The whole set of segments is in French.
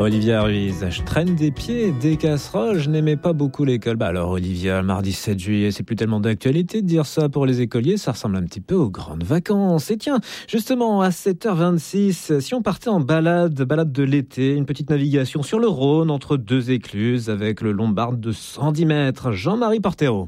Olivia Ruiz, je traîne des pieds et des casseroles, je n'aimais pas beaucoup l'école. Alors Olivia, le mardi 7 juillet, c'est plus tellement d'actualité de dire ça pour les écoliers, ça ressemble un petit peu aux grandes vacances. Et tiens, justement, à 7h26, si on partait en balade de l'été, une petite navigation sur le Rhône entre deux écluses avec le Lombard de 110 mètres. Jean-Marie Portero.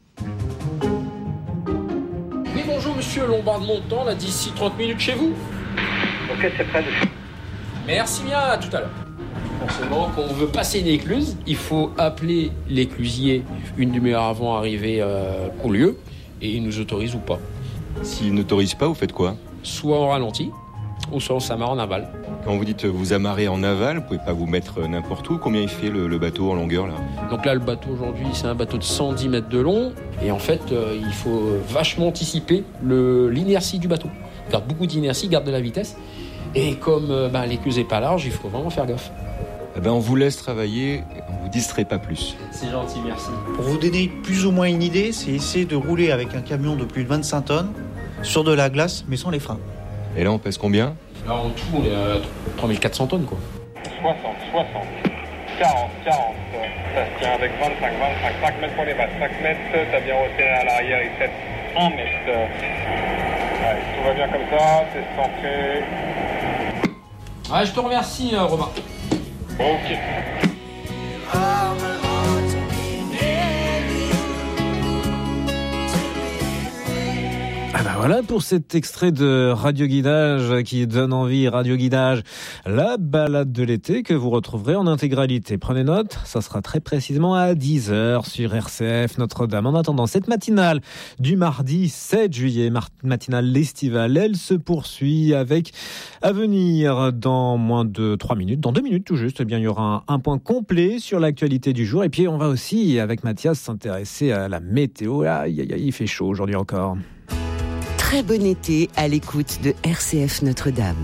Oui, bonjour monsieur Lombard de Montant, là d'ici 30 minutes chez vous. Ok, c'est prêt. Merci bien, à tout à l'heure. Forcément, quand on veut passer une écluse, il faut appeler l'éclusier une demi-heure avant d'arriver au lieu et il nous autorise ou pas. S'il n'autorise pas, vous faites quoi ? Soit on ralentit, ou soit on s'amarre en aval. Quand vous dites vous amarrer en aval, vous pouvez pas vous mettre n'importe où. Combien il fait le bateau en longueur là ? Donc là, le bateau aujourd'hui, c'est un bateau de 110 mètres de long. Et en fait, il faut vachement anticiper l'inertie du bateau. Car beaucoup d'inertie garde de la vitesse. Et comme l'écluse n'est pas large, il faut vraiment faire gaffe. On vous laisse travailler, on vous distrait pas plus. C'est gentil, merci. Pour vous donner plus ou moins une idée, c'est essayer de rouler avec un camion de plus de 25 tonnes sur de la glace, mais sans les freins. Et là, on pèse combien ? Là, en tout, on est à 3400 tonnes, quoi. 60, 40. Ça se tient avec 5 mètres pour les bases. 5 mètres, t'as bien resserré à l'arrière, il fait 1 mètre. Ouais, tout va bien comme ça, c'est centré. Ouais, je te remercie, Romain. Ok. Voilà pour cet extrait de Radio Guidage qui donne envie, Radio Guidage, la balade de l'été que vous retrouverez en intégralité. Prenez note, ça sera très précisément à 10h sur RCF Notre-Dame. En attendant, cette matinale du mardi 7 juillet, matinale estivale, elle se poursuit avec à venir dans moins de 3 minutes, dans 2 minutes tout juste, il y aura un point complet sur l'actualité du jour. Et puis on va aussi, avec Mathias, s'intéresser à la météo. Il fait chaud aujourd'hui encore. Très bon été à l'écoute de RCF Notre-Dame.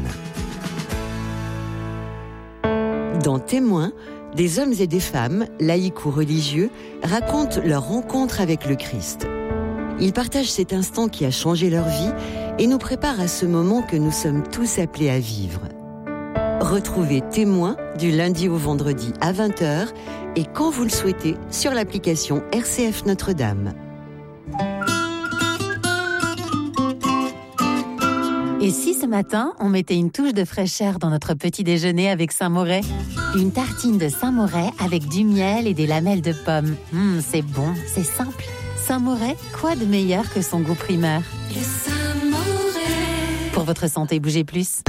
Dans Témoins, des hommes et des femmes, laïcs ou religieux, racontent leur rencontre avec le Christ. Ils partagent cet instant qui a changé leur vie et nous préparent à ce moment que nous sommes tous appelés à vivre. Retrouvez Témoins du lundi au vendredi à 20h et quand vous le souhaitez sur l'application RCF Notre-Dame. Et si ce matin, on mettait une touche de fraîcheur dans notre petit déjeuner avec Saint-Moret ? Une tartine de Saint-Moret avec du miel et des lamelles de pommes. C'est bon, c'est simple. Saint-Moret, quoi de meilleur que son goût primeur ? Le Saint-Moret. Pour votre santé, bougez plus.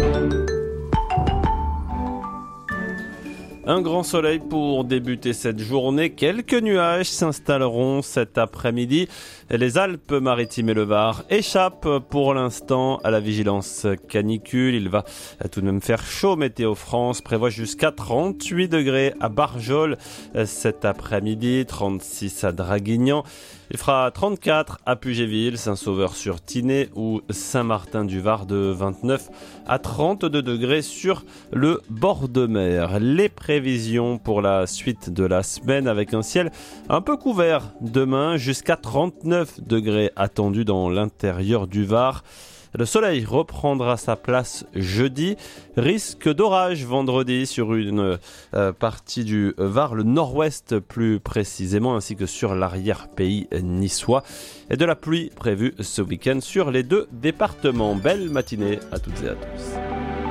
Un grand soleil pour débuter cette journée. Quelques nuages s'installeront cet après-midi. Les Alpes-Maritimes et le Var échappent pour l'instant à la vigilance canicule. Il va tout de même faire chaud. Météo France prévoit jusqu'à 38 degrés à Barjol cet après-midi, 36 à Draguignan. Il fera 34 à Pugéville, Saint-Sauveur-sur-Tinée ou Saint-Martin-du-Var, de 29 à 32 degrés sur le bord de mer. Les prévisions pour la suite de la semaine avec un ciel un peu couvert demain, jusqu'à 39 degrés attendus dans l'intérieur du Var. Le soleil reprendra sa place jeudi. Risque d'orage vendredi sur une partie du Var, le nord-ouest plus précisément, ainsi que sur l'arrière-pays niçois. Et de la pluie prévue ce week-end sur les 2 départements. Belle matinée à toutes et à tous.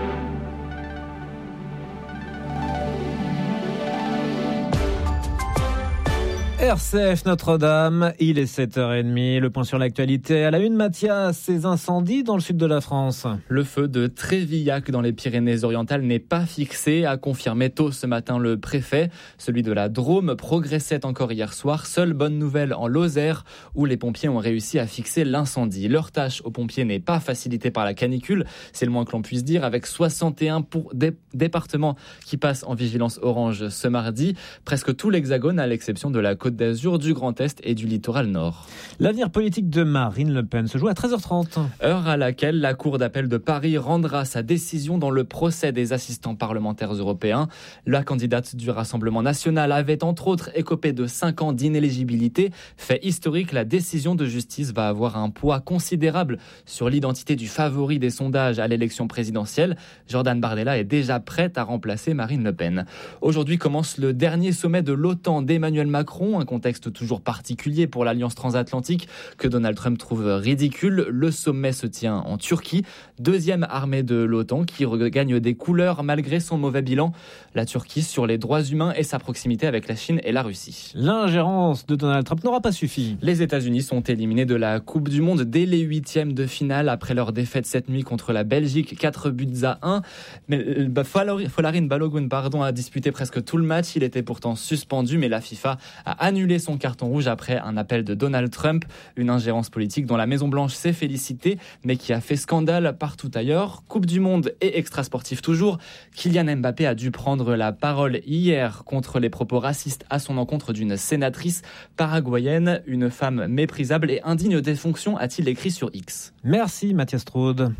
RCF Notre-Dame, il est 7h30, le point sur l'actualité. À la une, Mathias, ces incendies dans le sud de la France. Le feu de Trévillac dans les Pyrénées-Orientales n'est pas fixé, a confirmé tôt ce matin le préfet. Celui de la Drôme progressait encore hier soir. Seule bonne nouvelle en Lozère, où les pompiers ont réussi à fixer l'incendie. Leur tâche aux pompiers n'est pas facilitée par la canicule, c'est le moins que l'on puisse dire, avec 61 départements qui passent en vigilance orange ce mardi. Presque tout l'Hexagone, à l'exception de la Côte d'Azur, du Grand Est et du littoral nord. L'avenir politique de Marine Le Pen se joue à 13h30. Heure à laquelle la Cour d'appel de Paris rendra sa décision dans le procès des assistants parlementaires européens. La candidate du Rassemblement national avait entre autres écopé de 5 ans d'inéligibilité. Fait historique, la décision de justice va avoir un poids considérable sur l'identité du favori des sondages à l'élection présidentielle. Jordan Bardella est déjà prête à remplacer Marine Le Pen. Aujourd'hui commence le dernier sommet de l'OTAN d'Emmanuel Macron, un contexte toujours particulier pour l'Alliance transatlantique que Donald Trump trouve ridicule. Le sommet se tient en Turquie, deuxième armée de l'OTAN qui regagne des couleurs malgré son mauvais bilan. La Turquie sur les droits humains et sa proximité avec la Chine et la Russie. L'ingérence de Donald Trump n'aura pas suffi. Les États-Unis sont éliminés de la Coupe du Monde dès les huitièmes de finale après leur défaite cette nuit contre la Belgique, 4-1. Mais Folarin Balogun a disputé presque tout le match. Il était pourtant suspendu, mais la FIFA a annulé son carton rouge après un appel de Donald Trump. Une ingérence politique dont la Maison-Blanche s'est félicitée, mais qui a fait scandale partout ailleurs. Coupe du Monde et extra-sportif toujours. Kylian Mbappé a dû prendre la parole hier contre les propos racistes à son encontre d'une sénatrice paraguayenne. Une femme méprisable et indigne des fonctions, a-t-il écrit sur X. Merci Mathias Straude.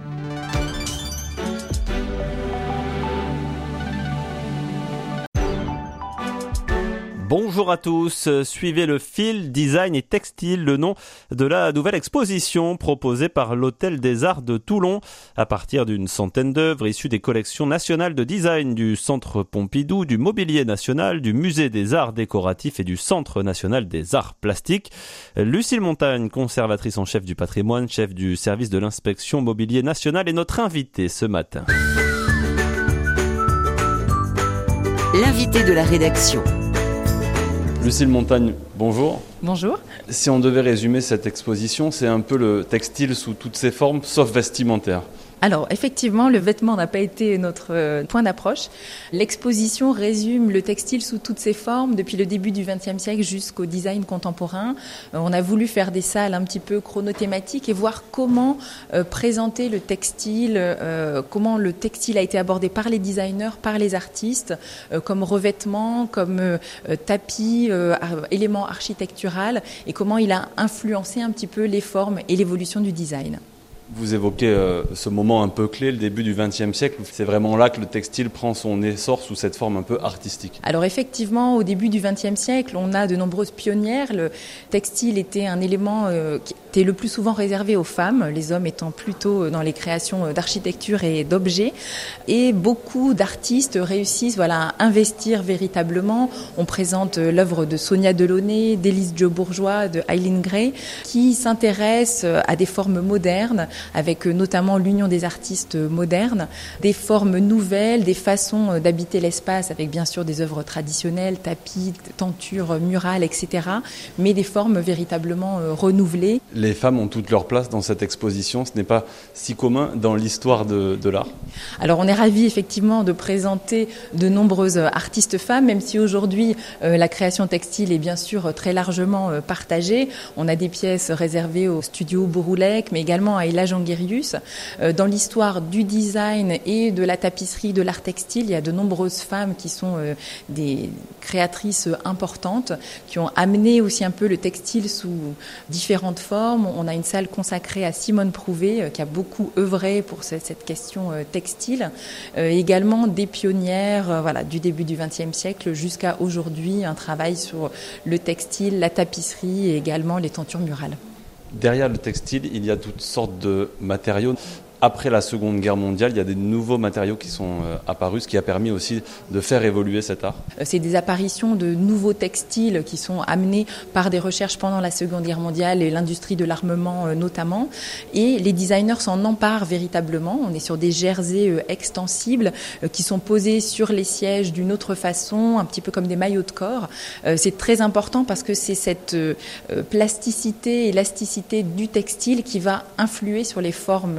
Bonjour à tous, suivez le fil design et textile, le nom de la nouvelle exposition proposée par l'Hôtel des Arts de Toulon à partir d'une centaine d'œuvres issues des collections nationales de design du Centre Pompidou, du Mobilier National, du Musée des Arts Décoratifs et du Centre National des Arts Plastiques. Lucille Montagne, conservatrice en chef du patrimoine, chef du service de l'inspection Mobilier National, est notre invitée ce matin. L'invité de la rédaction. Lucille Montagne, bonjour. Bonjour. Si on devait résumer cette exposition, c'est un peu le textile sous toutes ses formes, sauf vestimentaire. Alors, effectivement, le vêtement n'a pas été notre point d'approche. L'exposition résume le textile sous toutes ses formes, depuis le début du XXe siècle jusqu'au design contemporain. On a voulu faire des salles un petit peu chronothématiques et voir comment présenter le textile, comment le textile a été abordé par les designers, par les artistes, comme revêtement, comme tapis, élément architectural, et comment il a influencé un petit peu les formes et l'évolution du design. Vous évoquez ce moment un peu clé, le début du XXe siècle. C'est vraiment là que le textile prend son essor sous cette forme un peu artistique. Alors effectivement, au début du XXe siècle, on a de nombreuses pionnières. Le textile était un élément qui était le plus souvent réservé aux femmes, les hommes étant plutôt dans les créations d'architecture et d'objets. Et beaucoup d'artistes réussissent à investir véritablement. On présente l'œuvre de Sonia Delaunay, d'Élise Dieu-Bourgeois, de Eileen Gray, qui s'intéressent à des formes modernes, avec notamment l'Union des artistes modernes, des formes nouvelles, des façons d'habiter l'espace, avec bien sûr des œuvres traditionnelles, tapis, tentures, murales, etc., mais des formes véritablement renouvelées. Les femmes ont toute leur place dans cette exposition, ce n'est pas si commun dans l'histoire de l'art. Alors on est ravis effectivement de présenter de nombreuses artistes femmes, même si aujourd'hui la création textile est bien sûr très largement partagée. On a des pièces réservées au studio Bouroulec, mais également à Ella Jongerius. Dans l'histoire du design et de la tapisserie, de l'art textile, il y a de nombreuses femmes qui sont des créatrices importantes, qui ont amené aussi un peu le textile sous différentes formes. On a une salle consacrée à Simone Prouvé, qui a beaucoup œuvré pour cette question textile. Également des pionnières du début du XXe siècle jusqu'à aujourd'hui, un travail sur le textile, la tapisserie et également les tentures murales. Derrière le textile, il y a toutes sortes de matériaux. Après la Seconde Guerre mondiale, il y a des nouveaux matériaux qui sont apparus, ce qui a permis aussi de faire évoluer cet art. C'est des apparitions de nouveaux textiles qui sont amenés par des recherches pendant la Seconde Guerre mondiale et l'industrie de l'armement notamment. Et les designers s'en emparent véritablement. On est sur des jerseys extensibles qui sont posés sur les sièges d'une autre façon, un petit peu comme des maillots de corps. C'est très important parce que c'est cette plasticité, élasticité du textile qui va influer sur les formes du design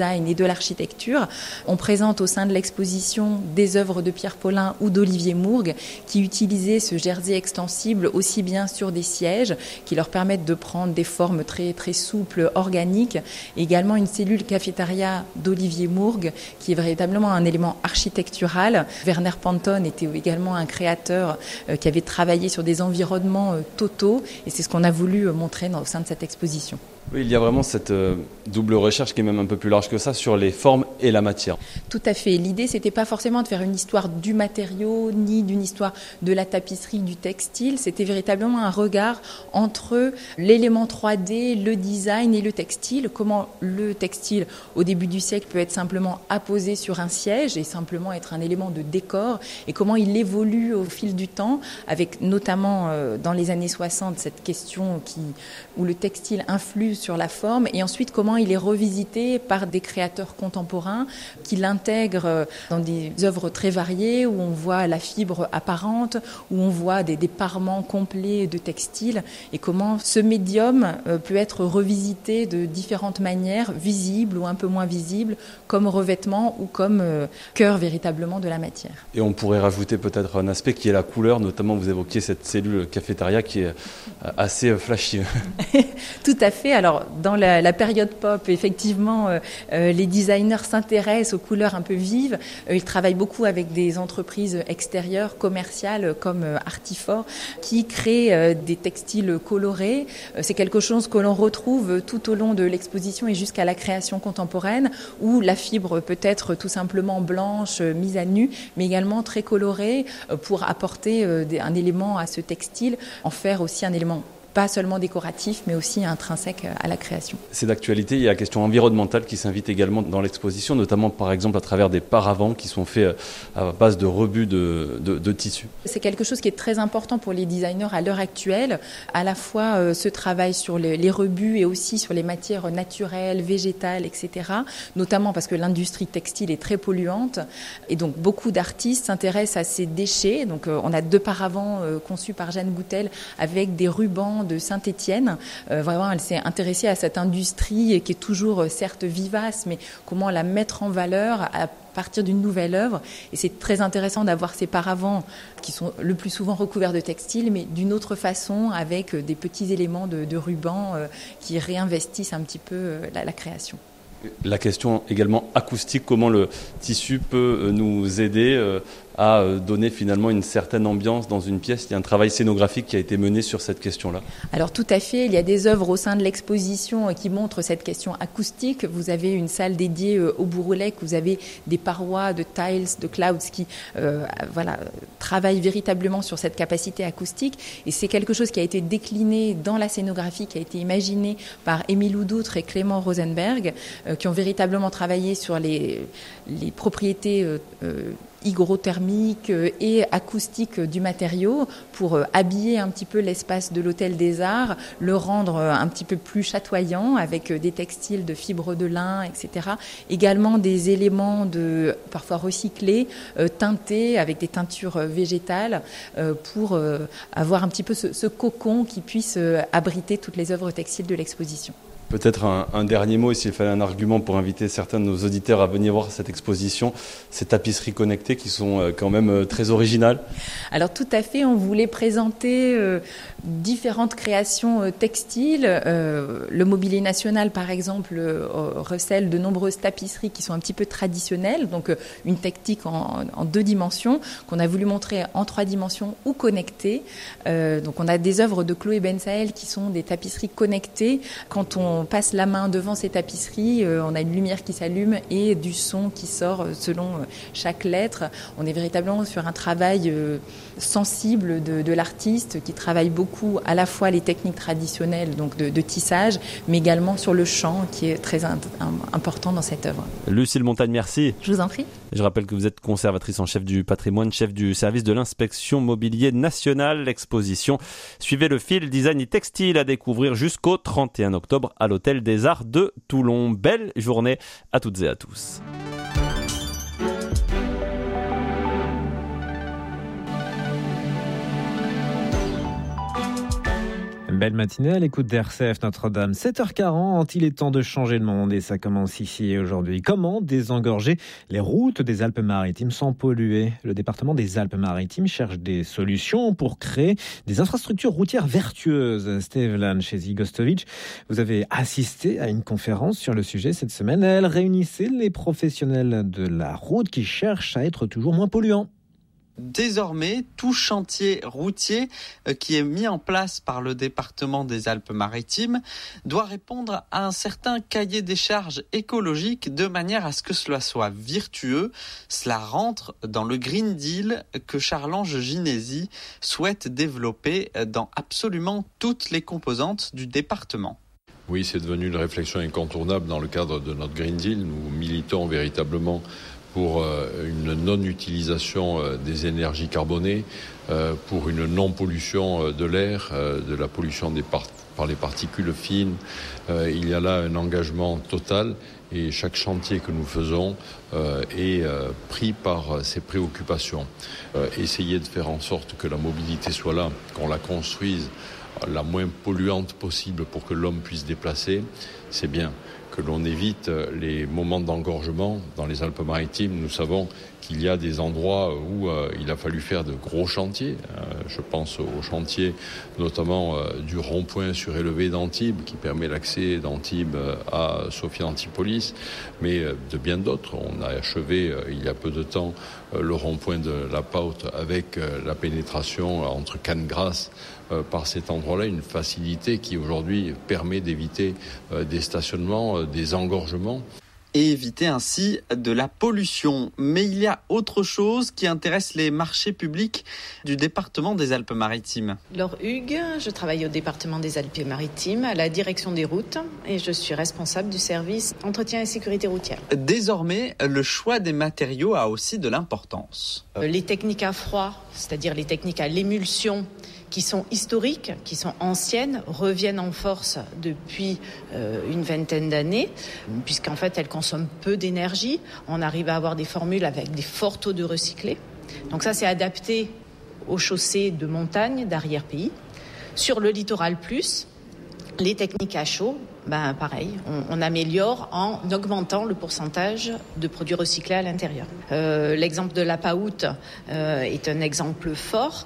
design et de l'architecture. On présente au sein de l'exposition des œuvres de Pierre Paulin ou d'Olivier Mourgue qui utilisaient ce jersey extensible aussi bien sur des sièges qui leur permettent de prendre des formes très, très souples, organiques. Également une cellule cafétéria d'Olivier Mourgue qui est véritablement un élément architectural. Werner Pantone était également un créateur qui avait travaillé sur des environnements totaux et c'est ce qu'on a voulu montrer au sein de cette exposition. Oui, il y a vraiment cette double recherche qui est même un peu plus large que ça sur les formes et la matière. Tout à fait. L'idée, c'était pas forcément de faire une histoire du matériau, ni d'une histoire de la tapisserie, du textile. C'était véritablement un regard entre l'élément 3D, le design et le textile. Comment le textile, au début du siècle, peut être simplement apposé sur un siège et simplement être un élément de décor, et comment il évolue au fil du temps, avec notamment dans les années 60 cette question où le textile influe sur la forme, et ensuite comment il est revisité par des créateurs contemporains qui l'intègrent dans des œuvres très variées où on voit la fibre apparente, où on voit des parements complets de textile, et comment ce médium peut être revisité de différentes manières, visibles ou un peu moins visibles, comme revêtement ou comme cœur véritablement de la matière. Et on pourrait rajouter peut-être un aspect qui est la couleur, notamment vous évoquiez cette cellule cafétéria qui est assez flashy. Tout à fait. Alors, dans la période pop, effectivement, les designers s'intéressent aux couleurs un peu vives. Ils travaillent beaucoup avec des entreprises extérieures, commerciales, comme Artifor, qui créent des textiles colorés. C'est quelque chose que l'on retrouve tout au long de l'exposition et jusqu'à la création contemporaine, où la fibre peut être tout simplement blanche, mise à nu, mais également très colorée pour apporter un élément à ce textile, en faire aussi un élément pas seulement décoratif, mais aussi intrinsèque à la création. C'est d'actualité, il y a la question environnementale qui s'invite également dans l'exposition, notamment par exemple à travers des paravents qui sont faits à base de rebut de tissu. C'est quelque chose qui est très important pour les designers à l'heure actuelle, à la fois ce travail sur les rebuts et aussi sur les matières naturelles, végétales, etc. Notamment parce que l'industrie textile est très polluante, et donc beaucoup d'artistes s'intéressent à ces déchets. Donc on a 2 paravents conçus par Jeanne Goutel avec des rubans de Saint-Étienne. Vraiment, elle s'est intéressée à cette industrie qui est toujours certes vivace, mais comment la mettre en valeur à partir d'une nouvelle œuvre. Et c'est très intéressant d'avoir ces paravents qui sont le plus souvent recouverts de textile, mais d'une autre façon, avec des petits éléments de ruban qui réinvestissent un petit peu la création. La question également acoustique, comment le tissu peut nous aider à donner finalement une certaine ambiance dans une pièce. Il y a un travail scénographique qui a été mené sur cette question-là. Alors tout à fait, il y a des œuvres au sein de l'exposition qui montrent cette question acoustique. Vous avez une salle dédiée au Bourrelet, vous avez des parois de tiles, de clouds qui travaillent véritablement sur cette capacité acoustique. Et c'est quelque chose qui a été décliné dans la scénographie, qui a été imaginé par Émile Oudoutre et Clément Rosenberg, qui ont véritablement travaillé sur les propriétés hygrothermique et acoustique du matériau pour habiller un petit peu l'espace de l'Hôtel des Arts, le rendre un petit peu plus chatoyant avec des textiles de fibres de lin, etc. Également des éléments parfois recyclés, teintés avec des teintures végétales pour avoir un petit peu ce cocon qui puisse abriter toutes les œuvres textiles de l'exposition. Peut-être un dernier mot, et s'il fallait un argument pour inviter certains de nos auditeurs à venir voir cette exposition, ces tapisseries connectées qui sont quand même très originales. Alors tout à fait, on voulait présenter différentes créations textiles. Le Mobilier National, par exemple, recèle de nombreuses tapisseries qui sont un petit peu traditionnelles, donc une technique en 2 dimensions qu'on a voulu montrer en 3 dimensions ou connectées. Donc on a des œuvres de Chloé Bensaël qui sont des tapisseries connectées. Quand on passe la main devant ces tapisseries, on a une lumière qui s'allume et du son qui sort selon chaque lettre. On est véritablement sur un travail sensible de l'artiste qui travaille beaucoup à la fois les techniques traditionnelles donc de tissage, mais également sur le chant qui est très important dans cette œuvre. Lucille Montagne, merci. Je vous en prie. Je rappelle que vous êtes conservatrice en chef du patrimoine, chef du service de l'inspection mobilier nationale. L'exposition Suivez le fil design et textile à découvrir jusqu'au 31 octobre à l'Hôtel des Arts de Toulon. Belle journée à toutes et à tous. Belle matinée à l'écoute d'RCF Notre-Dame. 7h40, il est temps de changer le monde et ça commence ici et aujourd'hui. Comment désengorger les routes des Alpes-Maritimes sans polluer ? Le département des Alpes-Maritimes cherche des solutions pour créer des infrastructures routières vertueuses. Stevlan Chezi-Gostovic, vous avez assisté à une conférence sur le sujet cette semaine. Elle réunissait les professionnels de la route qui cherchent à être toujours moins polluants. Désormais, tout chantier routier qui est mis en place par le département des Alpes-Maritimes doit répondre à un certain cahier des charges écologiques de manière à ce que cela soit vertueux. Cela rentre dans le Green Deal que Charles-Ange Ginesi souhaite développer dans absolument toutes les composantes du département. Oui, c'est devenu une réflexion incontournable dans le cadre de notre Green Deal. Nous militons véritablement pour une non-utilisation des énergies carbonées, pour une non-pollution de l'air, de la pollution par les particules fines. Il y a là un engagement total et chaque chantier que nous faisons est pris par ces préoccupations. Essayer de faire en sorte que la mobilité soit là, qu'on la construise la moins polluante possible pour que l'homme puisse déplacer, c'est bien. Que l'on évite les moments d'engorgement dans les Alpes-Maritimes. Nous savons qu'il y a des endroits où il a fallu faire de gros chantiers. Je pense au chantier notamment du rond-point surélevé d'Antibes qui permet l'accès d'Antibes à Sophia Antipolis, mais de bien d'autres. On a achevé il y a peu de temps le rond-point de la Paute avec la pénétration entre Cannes-Grasse par cet endroit-là, une facilité qui aujourd'hui permet d'éviter des stationnements, des engorgements. Et éviter ainsi de la pollution. Mais il y a autre chose qui intéresse les marchés publics du département des Alpes-Maritimes. Laure Hugues, je travaille au département des Alpes-Maritimes, à la direction des routes, et je suis responsable du service entretien et sécurité routière. Désormais, le choix des matériaux a aussi de l'importance. Les techniques à froid, c'est-à-dire les techniques à l'émulsion, qui sont historiques, qui sont anciennes, reviennent en force depuis une vingtaine d'années, puisqu'en fait elles consomment peu d'énergie. On arrive à avoir des formules avec des forts taux de recyclé. Donc ça, c'est adapté aux chaussées de montagne, d'arrière-pays. Sur le littoral plus, les techniques à chaud, pareil, on améliore en augmentant le pourcentage de produits recyclés à l'intérieur. L'exemple de la Paoute est un exemple fort.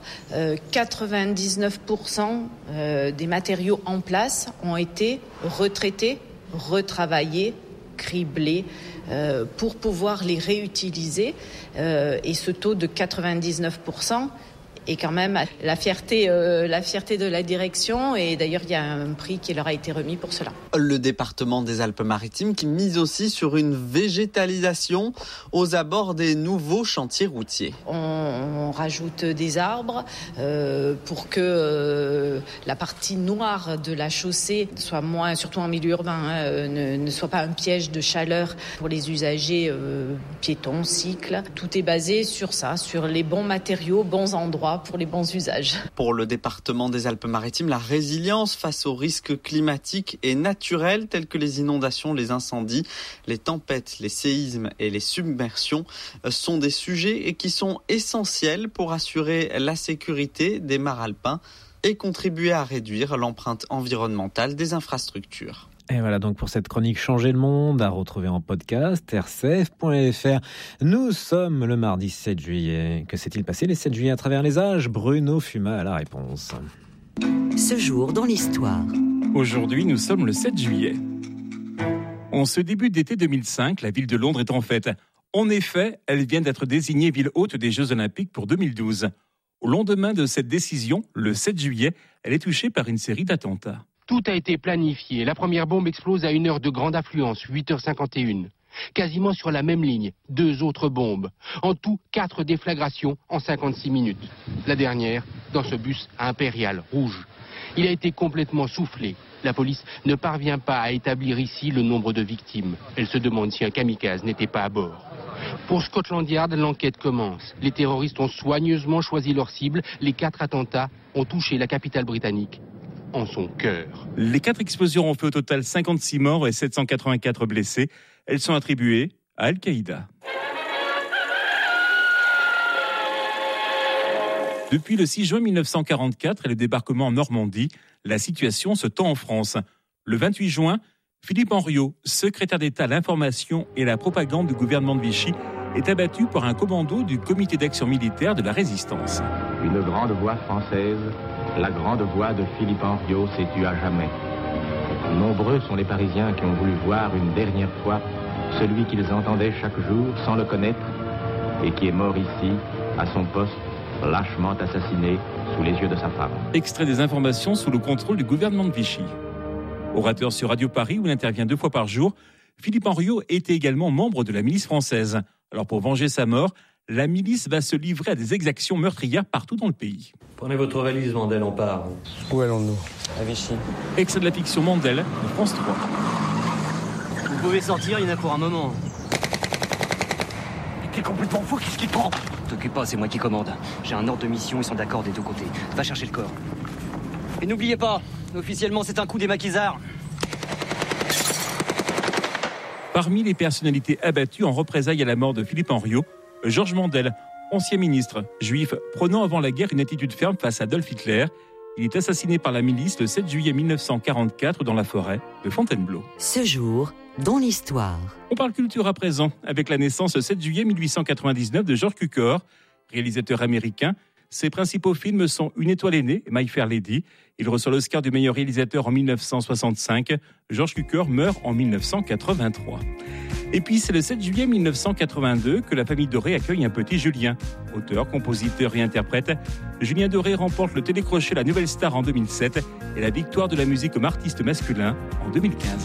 99% des matériaux en place ont été retraités, retravaillés, criblés pour pouvoir les réutiliser. Et ce taux de 99%, et quand même la fierté de la direction, et d'ailleurs il y a un prix qui leur a été remis pour cela. Le département des Alpes-Maritimes qui mise aussi sur une végétalisation aux abords des nouveaux chantiers routiers. On rajoute des arbres pour que la partie noire de la chaussée soit moins, surtout en milieu urbain, ne soit pas un piège de chaleur pour les usagers piétons, cycles. Tout est basé sur ça, sur les bons matériaux, bons endroits pour les bons usages. Pour le département des Alpes-Maritimes, la résilience face aux risques climatiques et naturels tels que les inondations, les incendies, les tempêtes, les séismes et les submersions sont des sujets qui sont essentiels pour assurer la sécurité des mares alpins et contribuer à réduire l'empreinte environnementale des infrastructures. Et voilà donc pour cette chronique Changer le monde à retrouver en podcast rcf.fr. Nous sommes le mardi 7 juillet. Que s'est-il passé les 7 juillet à travers les âges ? Bruno Fuma à la réponse. Ce jour dans l'histoire. Aujourd'hui, nous sommes le 7 juillet. En ce début d'été 2005, la ville de Londres est en fête. En effet, elle vient d'être désignée ville hôte des Jeux Olympiques pour 2012. Au lendemain de cette décision, le 7 juillet, elle est touchée par une série d'attentats. Tout a été planifié. La première bombe explose à une heure de grande affluence, 8h51. Quasiment sur la même ligne, 2 autres bombes. En tout, 4 déflagrations en 56 minutes. La dernière, dans ce bus impérial rouge. Il a été complètement soufflé. La police ne parvient pas à établir ici le nombre de victimes. Elle se demande si un kamikaze n'était pas à bord. Pour Scotland Yard, l'enquête commence. Les terroristes ont soigneusement choisi leur cible. Les 4 attentats ont touché la capitale britannique en son cœur. Les 4 explosions ont fait au total 56 morts et 784 blessés. Elles sont attribuées à Al-Qaïda. Depuis le 6 juin 1944 et le débarquement en Normandie, la situation se tend en France. Le 28 juin, Philippe Henriot, secrétaire d'État à l'information et à la propagande du gouvernement de Vichy, est abattu par un commando du comité d'action militaire de la résistance. Une grande voix française, la grande voix de Philippe Henriot s'est tue à jamais. Nombreux sont les Parisiens qui ont voulu voir une dernière fois celui qu'ils entendaient chaque jour sans le connaître et qui est mort ici, à son poste, lâchement assassiné sous les yeux de sa femme. Extrait des informations sous le contrôle du gouvernement de Vichy. Orateur sur Radio Paris où il intervient 2 fois par jour, Philippe Henriot était également membre de la milice française. Alors pour venger sa mort, la milice va se livrer à des exactions meurtrières partout dans le pays. Prenez votre valise, Mandel, on part. Où allons-nous? À Vichy. Extrait de la fiction Mandel de France 3. Vous pouvez sortir, il y en a pour un moment. T'es complètement fou, qu'est-ce qui te prend? T'occupe pas, c'est moi qui commande. J'ai un ordre de mission, ils sont d'accord des 2 côtés. Va chercher le corps. Et n'oubliez pas, officiellement c'est un coup des maquisards. Parmi les personnalités abattues en représailles à la mort de Philippe Henriot, Georges Mandel, ancien ministre, juif, prenant avant la guerre une attitude ferme face à Adolf Hitler. Il est assassiné par la milice le 7 juillet 1944 dans la forêt de Fontainebleau. Ce jour, dans l'histoire. On parle culture à présent, avec la naissance le 7 juillet 1899 de George Cukor, réalisateur américain. Ses principaux films sont Une étoile est née et My Fair Lady. Il reçoit l'Oscar du meilleur réalisateur en 1965. George Cukor meurt en 1983. Et puis c'est le 7 juillet 1982 que la famille Doré accueille un petit Julien. Auteur, compositeur et interprète, Julien Doré remporte le télécrochet La Nouvelle Star en 2007 et la victoire de la musique comme artiste masculin en 2015.